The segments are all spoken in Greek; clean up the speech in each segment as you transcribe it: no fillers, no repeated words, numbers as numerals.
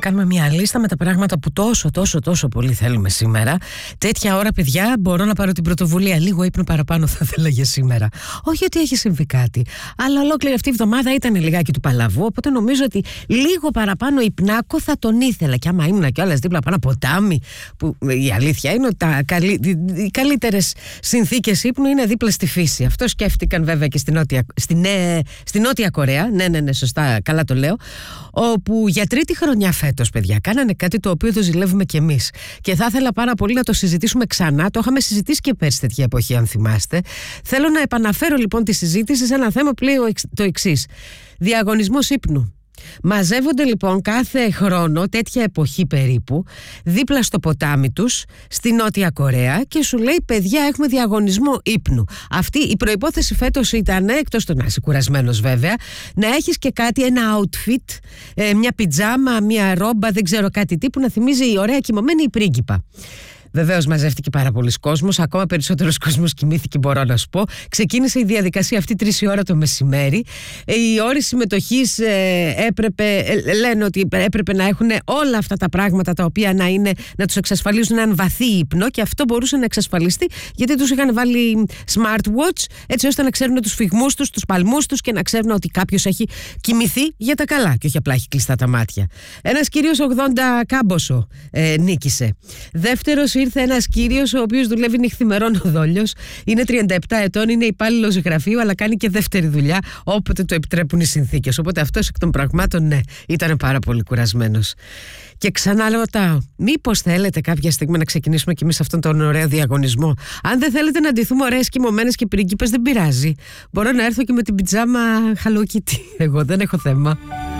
κάνουμε μια λίστα με τα πράγματα που τόσο πολύ θέλουμε σήμερα. Τέτοια ώρα, παιδιά, μπορώ να πάρω την πρωτοβουλία. Λίγο ύπνο παραπάνω θα ήθελα για σήμερα. Όχι ότι έχει συμβεί κάτι, αλλά ολόκληρη αυτή η εβδομάδα ήταν λιγάκι του παλαβού. Οπότε νομίζω ότι λίγο παραπάνω υπνάκο θα τον ήθελα. Και άμα ήμουν κιόλας δίπλα από ένα ποτάμι, που η αλήθεια είναι ότι οι καλύτερες συνθήκες ύπνου είναι δίπλα στη φύση. Αυτό σκέφτηκαν βέβαια και στη Νότια Κορέα. Ναι, σωστά, καλά το λέω. Όπου για τρίτη χρονιά φέτος, παιδιά, κάνανε κάτι το οποίο το ζηλεύουμε κι εμείς. Και θα ήθελα πάρα πολύ να το συζητήσουμε ξανά. Το είχαμε συζητήσει και πέρσι τέτοια εποχή, αν θυμάστε. Θέλω να επαναφέρω λοιπόν τη συζήτηση σε ένα θέμα που λέει το εξής: διαγωνισμός ύπνου. Μαζεύονται λοιπόν κάθε χρόνο τέτοια εποχή περίπου δίπλα στο ποτάμι τους στη Νότια Κορέα και σου λέει, παιδιά, έχουμε διαγωνισμό ύπνου. Αυτή η προϋπόθεση φέτος ήταν, εκτός το να είσαι κουρασμένος βέβαια, να έχεις και κάτι, ένα outfit, μια πιτζάμα, μια ρόμπα, δεν ξέρω κάτι τι, που να θυμίζει η ωραία κοιμωμένη η πρίγκιπα. Βεβαίως μαζεύτηκε πάρα πολλοί κόσμος, ακόμα περισσότερος κόσμος κοιμήθηκε, μπορώ να σου πω. Ξεκίνησε η διαδικασία αυτή 3 η ώρα το μεσημέρι. Οι ώρες συμμετοχής λένε ότι έπρεπε να έχουν όλα αυτά τα πράγματα τα οποία να τους εξασφαλίζουν έναν βαθύ ύπνο, και αυτό μπορούσε να εξασφαλιστεί γιατί τους είχαν βάλει smartwatch, έτσι ώστε να ξέρουν τους φυγμούς τους, τους παλμούς τους και να ξέρουν ότι κάποιος έχει κοιμηθεί για τα καλά και όχι απλά έχει κλειστά τα μάτια. Ένας κύριος 80 κάμποσο νίκησε. Δεύτερος ήρθε ένας κύριος ο οποίος δουλεύει νυχθημερών ο δόλιος. Είναι 37 ετών, είναι υπάλληλος γραφείου, αλλά κάνει και δεύτερη δουλειά όποτε το επιτρέπουν οι συνθήκες. Οπότε αυτός εκ των πραγμάτων, ναι, ήταν πάρα πολύ κουρασμένος. Και ξανά ρωτάω, μήπως θέλετε κάποια στιγμή να ξεκινήσουμε κι εμείς αυτόν τον ωραίο διαγωνισμό? Αν δεν θέλετε να ντυθούμε ωραίες κοιμωμένες και πρίγκιπες, δεν πειράζει. Μπορώ να έρθω και με την πιτζάμα Hello Kitty. Εγώ δεν έχω θέμα.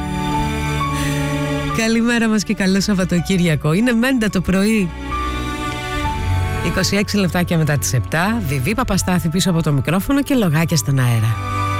Καλημέρα μας και καλό Σαββατοκύριακο. Είναι Μέντα το πρωί. 26 λεπτάκια μετά τις 7. Βιβί Παπαστάθη πίσω από το μικρόφωνο και λογάκια στον αέρα.